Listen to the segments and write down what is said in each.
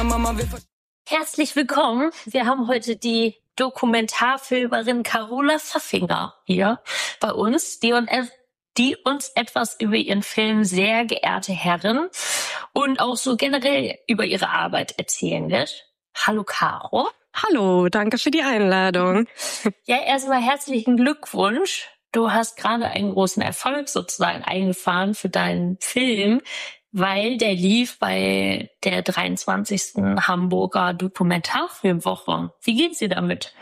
Herzlich willkommen. Wir haben heute die Dokumentarfilmerin Carola Pfaffinger hier bei uns, die uns etwas über ihren Film Sehr geehrte Herren und auch so generell über ihre Arbeit erzählen wird. Hallo Caro. Hallo, danke für die Einladung. Ja, erstmal herzlichen Glückwunsch. Du hast gerade einen großen Erfolg sozusagen eingefahren für deinen Film, weil der lief bei der 23. Hamburger Dokumentarfilmwoche. Wie geht's dir damit?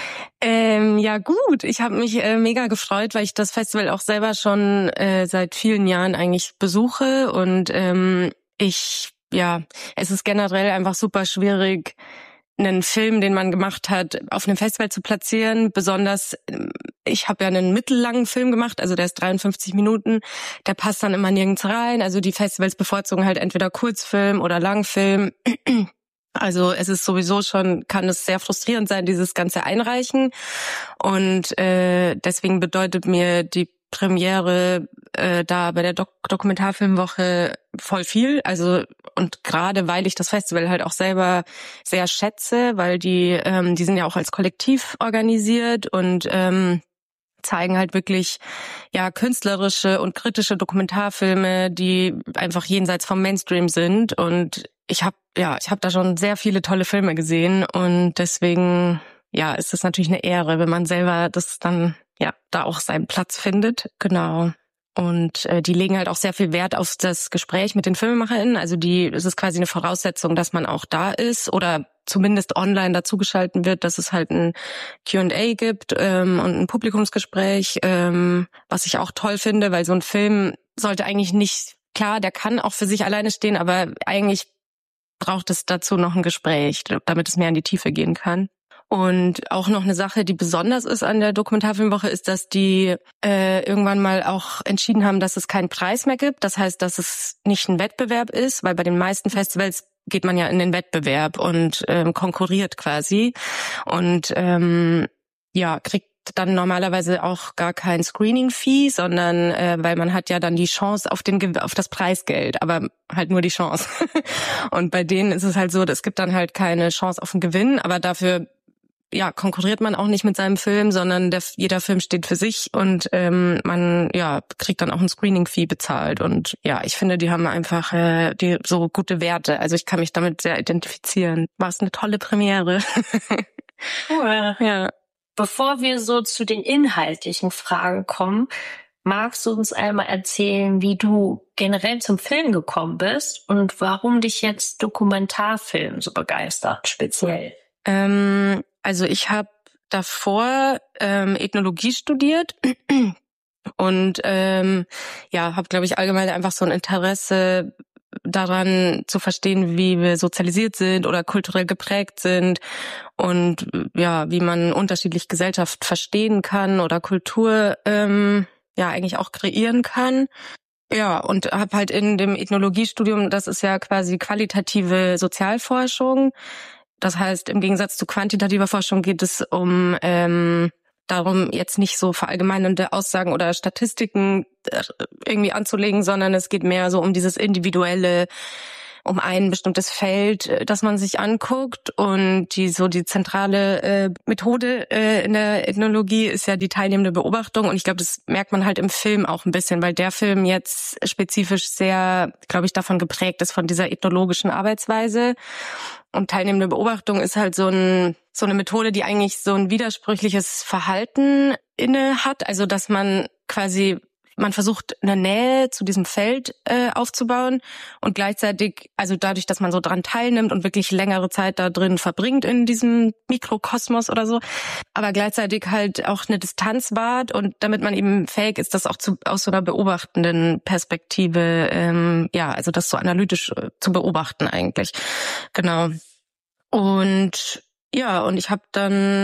Ja gut, ich habe mich mega gefreut, weil ich das Festival auch selber schon seit vielen Jahren eigentlich besuche und es ist generell einfach super schwierig, einen Film, den man gemacht hat, auf einem Festival zu platzieren. Besonders, ich habe ja einen mittellangen Film gemacht, also der ist 53 Minuten, der passt dann immer nirgends rein. Also die Festivals bevorzugen halt entweder Kurzfilm oder Langfilm. Also es ist sowieso schon, kann es sehr frustrierend sein, dieses ganze Einreichen. Und deswegen bedeutet mir die Premiere da bei der Dokumentarfilmwoche voll viel. Also und gerade weil ich das Festival halt auch selber sehr schätze, weil die sind ja auch als Kollektiv organisiert und zeigen halt wirklich künstlerische und kritische Dokumentarfilme, die einfach jenseits vom Mainstream sind. Und ich habe da schon sehr viele tolle Filme gesehen und deswegen ist es natürlich eine Ehre, wenn man selber das dann da auch seinen Platz findet. Genau. Und die legen halt auch sehr viel Wert auf das Gespräch mit den FilmemacherInnen. Also es ist quasi eine Voraussetzung, dass man auch da ist oder zumindest online dazugeschalten wird, dass es halt ein Q&A gibt und ein Publikumsgespräch, was ich auch toll finde, weil so ein Film sollte eigentlich nicht, klar, der kann auch für sich alleine stehen, aber eigentlich braucht es dazu noch ein Gespräch, damit es mehr in die Tiefe gehen kann. Und auch noch eine Sache, die besonders ist an der Dokumentarfilmwoche, ist, dass die irgendwann mal auch entschieden haben, dass es keinen Preis mehr gibt. Das heißt, dass es nicht ein Wettbewerb ist, weil bei den meisten Festivals geht man ja in den Wettbewerb und konkurriert quasi und kriegt dann normalerweise auch gar kein Screening-Fee, sondern weil man hat ja dann die Chance auf das Preisgeld, aber halt nur die Chance. Und bei denen ist es halt so, es gibt dann halt keine Chance auf einen Gewinn, aber dafür konkurriert man auch nicht mit seinem Film, sondern jeder Film steht für sich und man kriegt dann auch ein Screening-Fee bezahlt. Und ich finde, die haben einfach die so gute Werte. Also ich kann mich damit sehr identifizieren. War es eine tolle Premiere. Cool. Ja. Bevor wir so zu den inhaltlichen Fragen kommen, magst du uns einmal erzählen, wie du generell zum Film gekommen bist und warum dich jetzt Dokumentarfilm so begeistert, speziell? Also ich habe davor Ethnologie studiert und habe, glaube ich, allgemein einfach so ein Interesse daran zu verstehen, wie wir sozialisiert sind oder kulturell geprägt sind und wie man unterschiedlich Gesellschaft verstehen kann oder Kultur eigentlich auch kreieren kann. Ja, und habe halt in dem Ethnologiestudium, das ist ja quasi qualitative Sozialforschung. Das heißt, im Gegensatz zu quantitativer Forschung geht es um darum, jetzt nicht so verallgemeinernde Aussagen oder Statistiken irgendwie anzulegen, sondern es geht mehr so um dieses Individuelle, um ein bestimmtes Feld, das man sich anguckt. Und die zentrale Methode in der Ethnologie ist ja die teilnehmende Beobachtung. Und ich glaube, das merkt man halt im Film auch ein bisschen, weil der Film jetzt spezifisch sehr, glaube ich, davon geprägt ist, von dieser ethnologischen Arbeitsweise. Und teilnehmende Beobachtung ist halt so eine Methode, die eigentlich so ein widersprüchliches Verhalten inne hat. Also, dass man versucht, eine Nähe zu diesem Feld aufzubauen und gleichzeitig, also dadurch, dass man so dran teilnimmt und wirklich längere Zeit da drin verbringt in diesem Mikrokosmos oder so, aber gleichzeitig halt auch eine Distanz wahrt und damit man eben fähig ist, das auch aus so einer beobachtenden Perspektive, also das so analytisch zu beobachten eigentlich. Genau. Und ich habe dann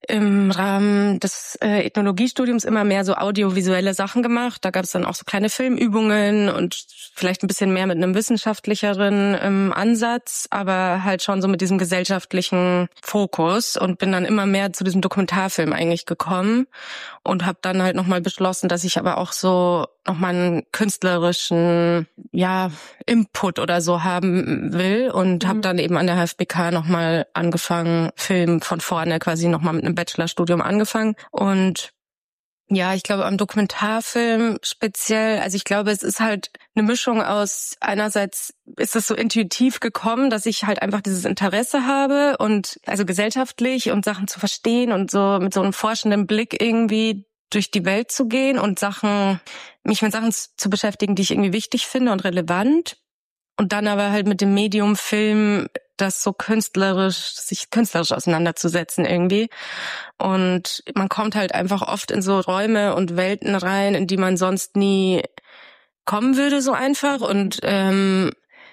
im Rahmen des Ethnologiestudiums immer mehr so audiovisuelle Sachen gemacht. Da gab es dann auch so kleine Filmübungen und vielleicht ein bisschen mehr mit einem wissenschaftlicheren Ansatz, aber halt schon so mit diesem gesellschaftlichen Fokus und bin dann immer mehr zu diesem Dokumentarfilm eigentlich gekommen und habe dann halt nochmal beschlossen, dass ich aber auch so nochmal einen künstlerischen Input oder so haben will und habe dann eben an der HFBK nochmal angefangen, Film von vorne quasi nochmal mit einem Bachelorstudium angefangen. Und ja, ich glaube am Dokumentarfilm speziell, also ich glaube, es ist halt eine Mischung aus, einerseits ist es so intuitiv gekommen, dass ich halt einfach dieses Interesse habe und also gesellschaftlich und Sachen zu verstehen und so mit so einem forschenden Blick irgendwie durch die Welt zu gehen und mich mit Sachen zu beschäftigen, die ich irgendwie wichtig finde und relevant. Und dann aber halt mit dem Medium Film das so sich künstlerisch auseinanderzusetzen irgendwie. Und man kommt halt einfach oft in so Räume und Welten rein, in die man sonst nie kommen würde so einfach. Und und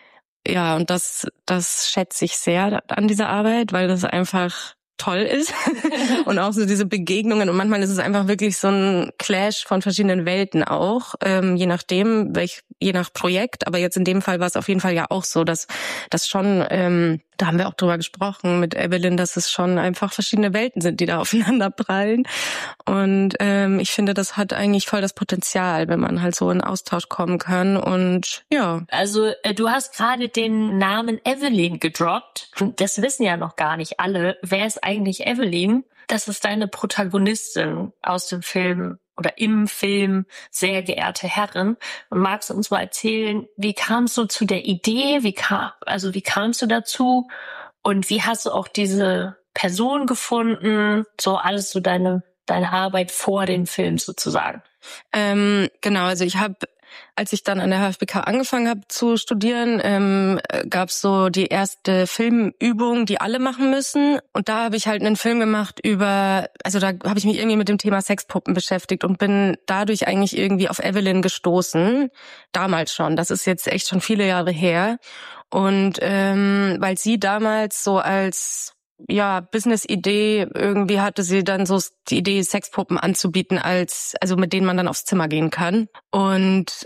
das schätze ich sehr an dieser Arbeit, weil das einfach toll ist und auch so diese Begegnungen und manchmal ist es einfach wirklich so ein Clash von verschiedenen Welten auch, je nachdem, je nach Projekt, aber jetzt in dem Fall war es auf jeden Fall ja auch so, dass das schon, da haben wir auch drüber gesprochen mit Evelyn, dass es schon einfach verschiedene Welten sind, die da aufeinander prallen und ich finde, das hat eigentlich voll das Potenzial, wenn man halt so in Austausch kommen kann und ja. Also du hast gerade den Namen Evelyn gedroppt. Das wissen ja noch gar nicht alle. Wer ist eigentlich Evelyn? Das ist deine Protagonistin aus dem Film oder im Film Sehr geehrte Herren. Und magst du uns mal erzählen, wie kamst du zu der Idee? Wie kamst du dazu? Und wie hast du auch diese Person gefunden? So alles so deine Arbeit vor dem Film sozusagen. Genau, also als ich dann an der HFBK angefangen habe zu studieren, gab es so die erste Filmübung, die alle machen müssen. Und da habe ich halt einen Film gemacht da habe ich mich irgendwie mit dem Thema Sexpuppen beschäftigt und bin dadurch eigentlich irgendwie auf Evelyn gestoßen. Damals schon, das ist jetzt echt schon viele Jahre her. Und weil sie damals so als Business-Idee, irgendwie hatte sie dann so die Idee, Sexpuppen anzubieten also mit denen man dann aufs Zimmer gehen kann. Und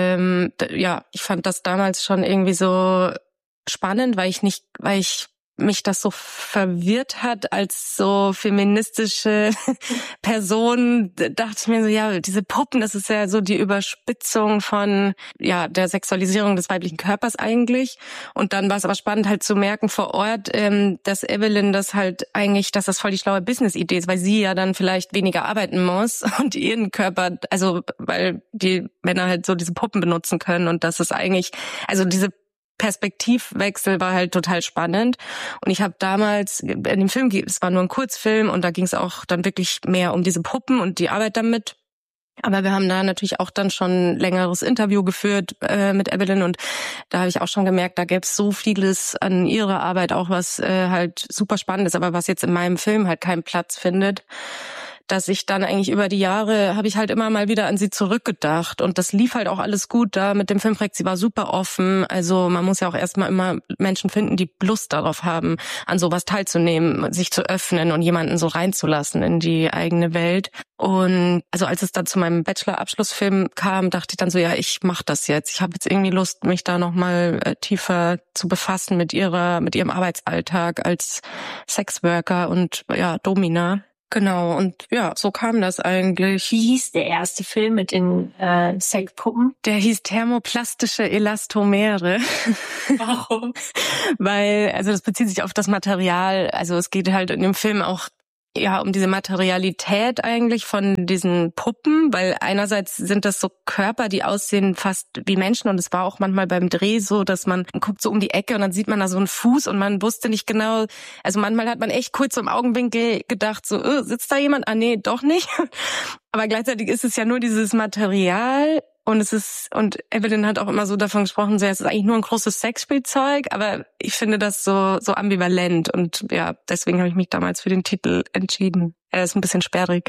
ich fand das damals schon irgendwie so spannend, weil ich mich das so verwirrt hat als so feministische Person, dachte ich mir so, ja, diese Puppen, das ist ja so die Überspitzung von der Sexualisierung des weiblichen Körpers eigentlich. Und dann war es aber spannend halt zu merken vor Ort, dass Evelyn dass das voll die schlaue Business-Idee ist, weil sie ja dann vielleicht weniger arbeiten muss und ihren Körper, also weil die Männer halt so diese Puppen benutzen können und das ist eigentlich, also diese Perspektivwechsel war halt total spannend und ich habe damals in dem Film, es war nur ein Kurzfilm und da ging es auch dann wirklich mehr um diese Puppen und die Arbeit damit. Aber wir haben da natürlich auch dann schon ein längeres Interview geführt mit Evelyn und da habe ich auch schon gemerkt, da gäbe es so vieles an ihrer Arbeit auch, was halt super spannend ist, aber was jetzt in meinem Film halt keinen Platz findet. Dass ich dann eigentlich über die Jahre habe ich halt immer mal wieder an sie zurückgedacht und das lief halt auch alles gut da mit dem Filmprojekt. Sie war super offen, also man muss ja auch erstmal immer Menschen finden, die Lust darauf haben, an sowas teilzunehmen, sich zu öffnen und jemanden so reinzulassen in die eigene Welt. Und also als es dann zu meinem Bachelor-Abschlussfilm kam, dachte ich dann so, ja, ich mache das jetzt. Ich habe jetzt irgendwie Lust, mich da nochmal tiefer zu befassen mit ihrem Arbeitsalltag als Sexworker und Domina. Genau, und so kam das eigentlich. Wie hieß der erste Film mit den Sexpuppen? Der hieß Thermoplastische Elastomere. Warum? Weil, also das bezieht sich auf das Material, also es geht halt in dem Film auch um diese Materialität eigentlich von diesen Puppen, weil einerseits sind das so Körper, die aussehen fast wie Menschen und es war auch manchmal beim Dreh so, dass man guckt so um die Ecke und dann sieht man da so einen Fuß und man wusste nicht genau, also manchmal hat man echt kurz im Augenwinkel gedacht so, sitzt da jemand? Ah nee, doch nicht. Aber gleichzeitig ist es ja nur dieses Material und Evelyn hat auch immer so davon gesprochen, so, es ist eigentlich nur ein großes Sexspielzeug, aber ich finde das so ambivalent und deswegen habe ich mich damals für den Titel entschieden. Er ist ein bisschen sperrig.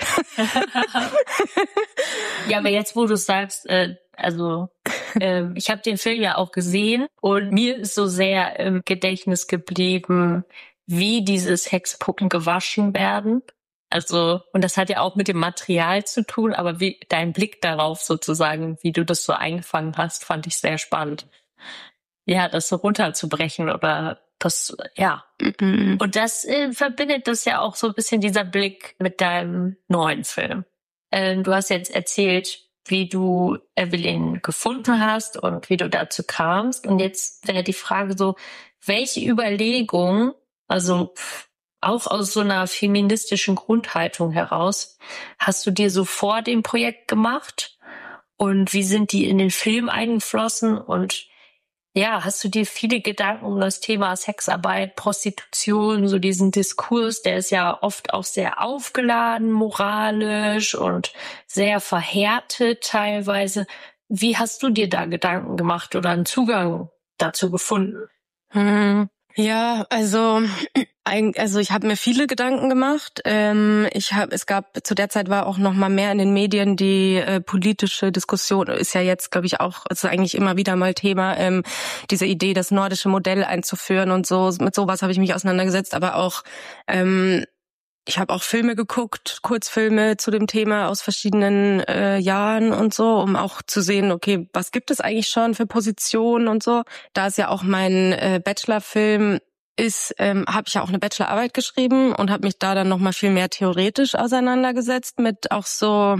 Ja, aber jetzt, wo du sagst, ich habe den Film ja auch gesehen und mir ist so sehr im Gedächtnis geblieben, wie diese Sexpuppen gewaschen werden. Also, und das hat ja auch mit dem Material zu tun, aber wie dein Blick darauf sozusagen, wie du das so eingefangen hast, fand ich sehr spannend. Ja, das so runterzubrechen oder das, ja. Mhm. Und das verbindet das ja auch so ein bisschen dieser Blick mit deinem neuen Film. Du hast jetzt erzählt, wie du Evelyn gefunden hast und wie du dazu kamst. Und jetzt wäre die Frage so, welche Überlegung, also auch aus so einer feministischen Grundhaltung heraus, hast du dir so vor dem Projekt gemacht? Und wie sind die in den Film eingeflossen? Und ja, hast du dir viele Gedanken um das Thema Sexarbeit, Prostitution, so diesen Diskurs, der ist ja oft auch sehr aufgeladen, moralisch und sehr verhärtet teilweise. Wie hast du dir da Gedanken gemacht oder einen Zugang dazu gefunden? Ja, also ich habe mir viele Gedanken gemacht. Es gab zu der Zeit war auch noch mal mehr in den Medien die politische Diskussion, ist ja jetzt, glaube ich, auch, also eigentlich immer wieder mal Thema, diese Idee, das nordische Modell einzuführen und so. Mit sowas habe ich mich auseinandergesetzt, aber auch ich habe auch Filme geguckt, Kurzfilme zu dem Thema aus verschiedenen Jahren und so, um auch zu sehen, okay, was gibt es eigentlich schon für Positionen und so. Da es ja auch mein Bachelorfilm ist, habe ich ja auch eine Bachelorarbeit geschrieben und habe mich da dann nochmal viel mehr theoretisch auseinandergesetzt mit auch so,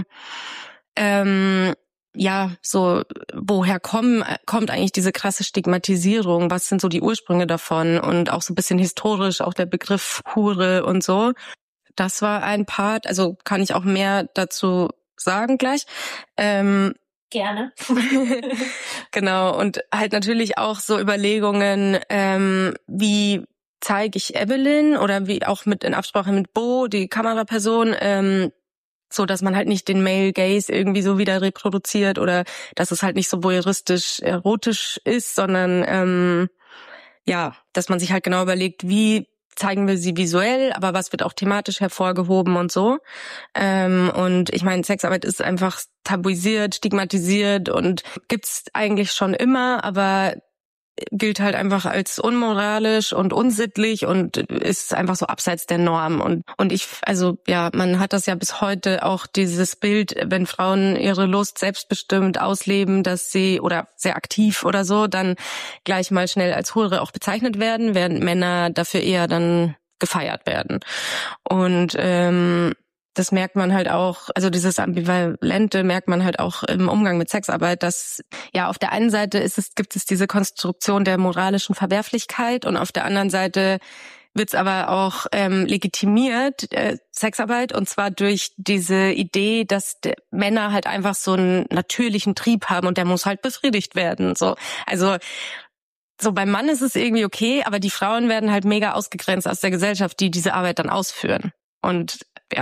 so woher kommt eigentlich diese krasse Stigmatisierung, was sind so die Ursprünge davon und auch so ein bisschen historisch, auch der Begriff Hure und so. Das war ein Part, also kann ich auch mehr dazu sagen gleich. Gerne. Genau, und halt natürlich auch so Überlegungen, wie zeige ich Evelyn oder wie auch mit in Absprache mit Bo, die Kameraperson, so dass man halt nicht den Male Gaze irgendwie so wieder reproduziert oder dass es halt nicht so voyeuristisch erotisch ist, sondern dass man sich halt genau überlegt, wie zeigen wir sie visuell, aber was wird auch thematisch hervorgehoben und so. Und ich meine, Sexarbeit ist einfach tabuisiert, stigmatisiert und gibt's eigentlich schon immer, aber gilt halt einfach als unmoralisch und unsittlich und ist einfach so abseits der Norm. Und man hat das ja bis heute auch dieses Bild, wenn Frauen ihre Lust selbstbestimmt ausleben, dass sie oder sehr aktiv oder so, dann gleich mal schnell als Hure auch bezeichnet werden, während Männer dafür eher dann gefeiert werden. Und das merkt man halt auch, also dieses Ambivalente merkt man halt auch im Umgang mit Sexarbeit, dass ja auf der einen Seite gibt es diese Konstruktion der moralischen Verwerflichkeit und auf der anderen Seite wird es aber auch legitimiert, Sexarbeit, und zwar durch diese Idee, dass Männer halt einfach so einen natürlichen Trieb haben und der muss halt befriedigt werden. So, also so beim Mann ist es irgendwie okay, aber die Frauen werden halt mega ausgegrenzt aus der Gesellschaft, die diese Arbeit dann ausführen. Und ich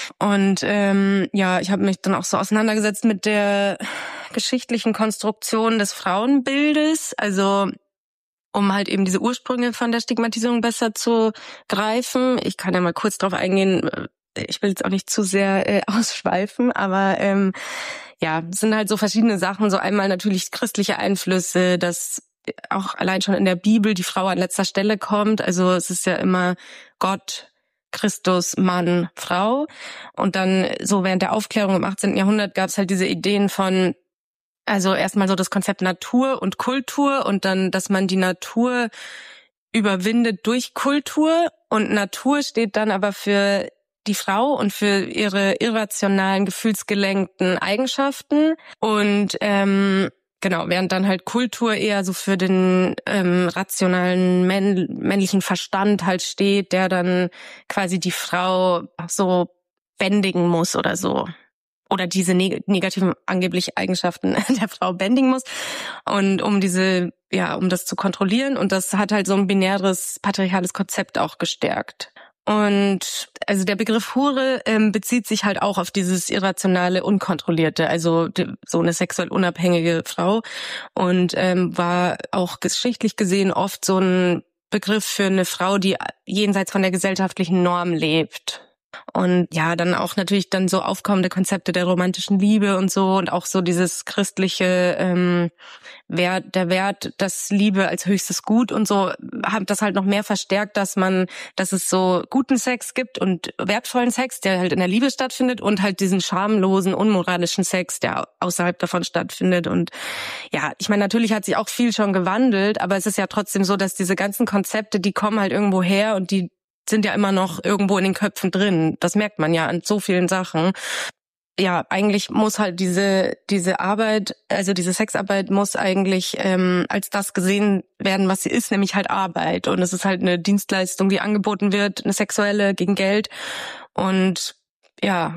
habe mich dann auch so auseinandergesetzt mit der geschichtlichen Konstruktion des Frauenbildes, also um halt eben diese Ursprünge von der Stigmatisierung besser zu greifen. Ich kann ja mal kurz drauf eingehen, ich will jetzt auch nicht zu sehr ausschweifen, aber es sind halt so verschiedene Sachen, so einmal natürlich christliche Einflüsse, dass auch allein schon in der Bibel die Frau an letzter Stelle kommt, also es ist ja immer Gott, Christus, Mann, Frau. Und dann so während der Aufklärung im 18. Jahrhundert gab es halt diese Ideen von, also erstmal so das Konzept Natur und Kultur und dann, dass man die Natur überwindet durch Kultur und Natur steht dann aber für die Frau und für ihre irrationalen, gefühlsgelenkten Eigenschaften und während dann halt Kultur eher so für den rationalen männlichen Verstand halt steht, der dann quasi die Frau so bändigen muss oder so. Oder diese negativen angeblich Eigenschaften der Frau bändigen muss. Und um das zu kontrollieren. Und das hat halt so ein binäres, patriarchales Konzept auch gestärkt. Und also der Begriff Hure bezieht sich halt auch auf dieses irrationale, unkontrollierte, also so eine sexuell unabhängige Frau und war auch geschichtlich gesehen oft so ein Begriff für eine Frau, die jenseits von der gesellschaftlichen Norm lebt. Und ja, dann auch natürlich dann so aufkommende Konzepte der romantischen Liebe und so und auch so dieses christliche der Wert, dass Liebe als höchstes Gut und so, haben das halt noch mehr verstärkt, dass es so guten Sex gibt und wertvollen Sex, der halt in der Liebe stattfindet und halt diesen schamlosen, unmoralischen Sex, der außerhalb davon stattfindet. Und ja, ich meine, natürlich hat sich auch viel schon gewandelt, aber es ist ja trotzdem so, dass diese ganzen Konzepte, die kommen halt irgendwo her und die sind ja immer noch irgendwo in den Köpfen drin. Das merkt man ja an so vielen Sachen. Ja, eigentlich muss halt diese Arbeit, also diese Sexarbeit muss eigentlich als das gesehen werden, was sie ist, nämlich halt Arbeit. Und es ist halt eine Dienstleistung, die angeboten wird, eine sexuelle gegen Geld. Und ja,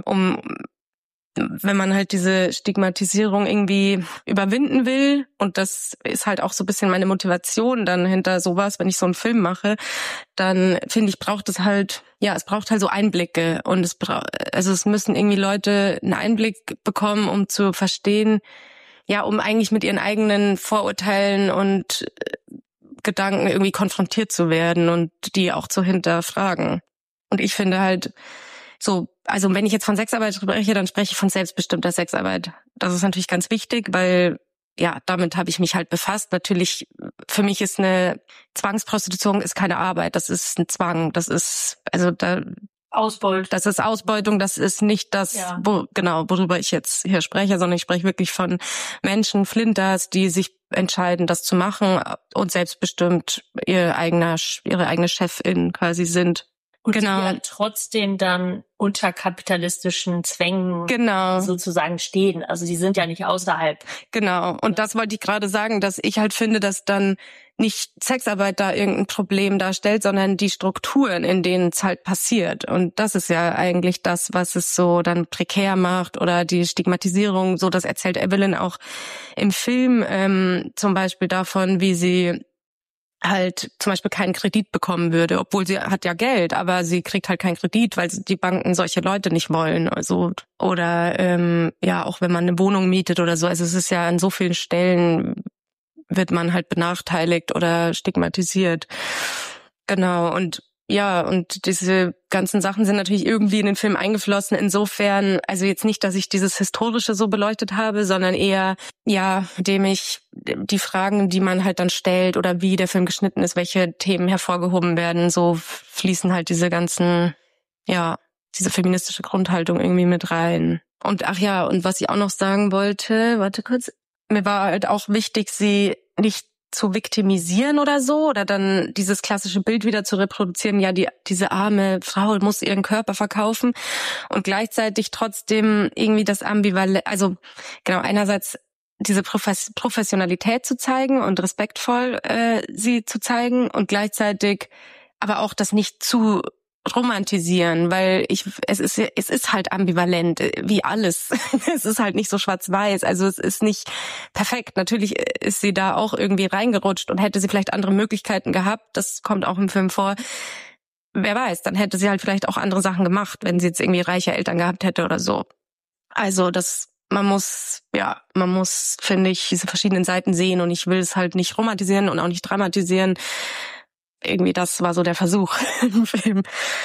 wenn man halt diese Stigmatisierung irgendwie überwinden will, und das ist halt auch so ein bisschen meine Motivation dann hinter sowas, wenn ich so einen Film mache, dann finde ich, es braucht halt so Einblicke und es müssen irgendwie Leute einen Einblick bekommen, um zu verstehen, ja, um eigentlich mit ihren eigenen Vorurteilen und Gedanken irgendwie konfrontiert zu werden und die auch zu hinterfragen. Und ich finde halt so, also wenn ich jetzt von Sexarbeit spreche, dann spreche ich von selbstbestimmter Sexarbeit. Das ist natürlich ganz wichtig, weil ja, damit habe ich mich halt befasst. Natürlich, für mich ist eine Zwangsprostitution ist keine Arbeit, das ist ein Zwang, das ist das ist Ausbeutung, das ist nicht das, ja, worüber ich jetzt hier spreche, sondern ich spreche wirklich von Menschen, Flinters, die sich entscheiden, das zu machen und selbstbestimmt ihre eigene Chefin quasi sind. Und die ja trotzdem dann unter kapitalistischen Zwängen sozusagen stehen. Also die sind ja nicht außerhalb. Genau. Und das wollte ich gerade sagen, dass ich halt finde, dass dann nicht Sexarbeit da irgendein Problem darstellt, sondern die Strukturen, in denen es halt passiert. Und das ist ja eigentlich das, was es so dann prekär macht oder die Stigmatisierung. So, das erzählt Evelyn auch im Film zum Beispiel davon, wie sie halt zum Beispiel keinen Kredit bekommen würde, obwohl sie hat ja Geld, aber sie kriegt halt keinen Kredit, weil die Banken solche Leute nicht wollen. Also oder ja, auch wenn man eine Wohnung mietet oder so. Also es ist ja an so vielen Stellen wird man halt benachteiligt oder stigmatisiert. Genau. Und ja, und diese ganzen Sachen sind natürlich irgendwie in den Film eingeflossen. Insofern, also jetzt nicht, dass ich dieses Historische so beleuchtet habe, sondern eher, ja, indem ich die Fragen, die man halt dann stellt oder wie der Film geschnitten ist, welche Themen hervorgehoben werden, so fließen halt diese ganzen, ja, diese feministische Grundhaltung irgendwie mit rein. Und ach ja, und was ich auch noch sagen wollte, warte kurz, mir war halt auch wichtig, sie nicht zu viktimisieren oder so, oder dann dieses klassische Bild wieder zu reproduzieren, ja, diese arme Frau muss ihren Körper verkaufen und gleichzeitig trotzdem irgendwie das Ambivalent, also genau, einerseits diese Professionalität zu zeigen und respektvoll sie zu zeigen und gleichzeitig aber auch das nicht zu romantisieren, weil es ist halt ambivalent, wie alles. Es ist halt nicht so schwarz-weiß, also es ist nicht perfekt. Natürlich ist sie da auch irgendwie reingerutscht und hätte sie vielleicht andere Möglichkeiten gehabt, das kommt auch im Film vor. Wer weiß, dann hätte sie halt vielleicht auch andere Sachen gemacht, wenn sie jetzt irgendwie reiche Eltern gehabt hätte oder so. Also man muss, finde ich, diese verschiedenen Seiten sehen und ich will es halt nicht romantisieren und auch nicht dramatisieren. Irgendwie das war so der Versuch im Film.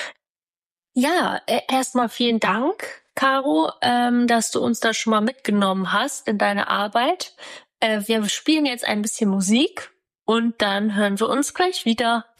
Ja, erstmal vielen Dank, Caro, dass du uns da schon mal mitgenommen hast in deine Arbeit. Wir spielen jetzt ein bisschen Musik und dann hören wir uns gleich wieder.